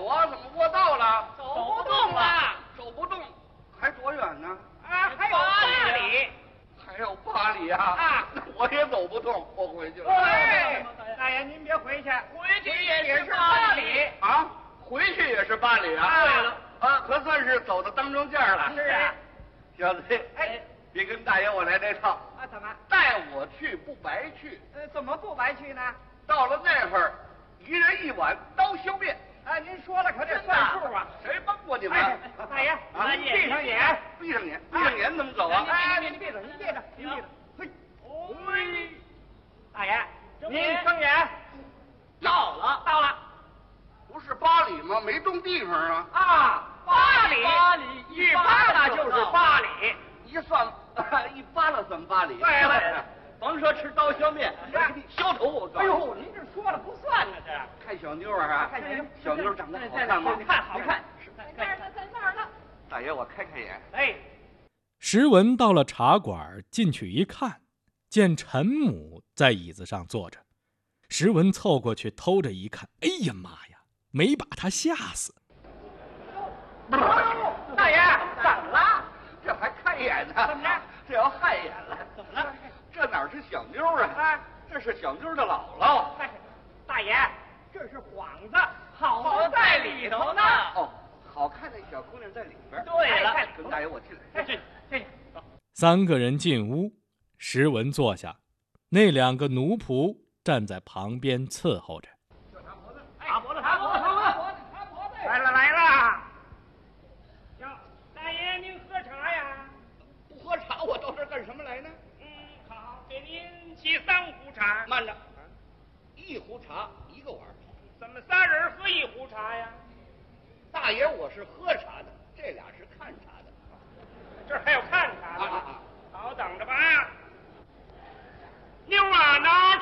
走啊？怎么卧道了？ 走不动了， 走不动，还多远呢？ 啊，还有8里。 还有8里啊！ 啊， 那我也走不动，我回去了。 哎，大爷您别回去，回去也是8里啊，回去也是8里啊。 对了， 啊，可算是走到当中间了。 是啊， 小子， 哎， 别跟大爷我来这套啊，怎么带我去不白去？ 怎么不白去呢？ 到了那会儿，一人1碗刀削面。 啊，您说了可得算数啊！ 谁帮过你们？ 大爷，您闭上眼， 闭上眼，闭上眼怎么走啊？ 哎，您闭着，您闭着，您闭着。嘿，大爷，您睁眼。到了， 不是8里吗？没动地方啊。 啊，8里，一扒拉就是8里， 一算一扒拉算8里。 对了。 甭说吃刀削面，我给你削头！我告诉你。 哎呦，您这说了不算呢，这看小妞啊， 看小妞长得好看吗？ 好看。在那儿呢。 大爷，我开开眼。 哎， 石文到了茶馆，进去一看，见陈母在椅子上坐着。石文凑过去偷着一看，哎呀妈呀，没把他吓死。 大爷，怎么了？ 这还看眼呢？ 怎么着？ 这要害眼了？ 怎么了？ 这哪是小妞啊？这是小妞的姥姥。 大爷，这是幌子，好在里头呢。 哦，好看那小姑娘在里边。 对了， 跟大爷我进来。 进。 3个人进屋，石文坐下，那2个奴仆站在旁边伺候着。 擦脖子。来了。哟，大爷您喝茶呀？ 不喝茶，我到这儿干什么来呢？ 好，给您沏3壶茶。 慢着，1壶茶1个碗。 怎么3人喝1壶茶呀？ 大爷我是喝茶的，这俩是看茶